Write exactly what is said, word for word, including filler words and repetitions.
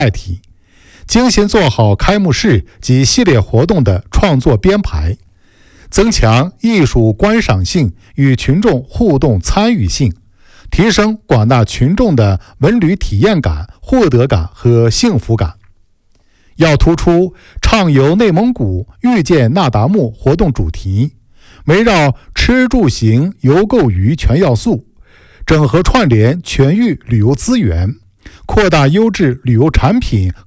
载体，精心做好开幕式及系列活动的创作编排，增强艺术观赏性与群众互动参与性，提升广大群众的文旅体验感、获得感和幸福感。要突出畅游内蒙古、遇见那达慕活动主题，围绕吃住行游购娱全要素，整合串联全域旅游资源，扩大优质旅游产品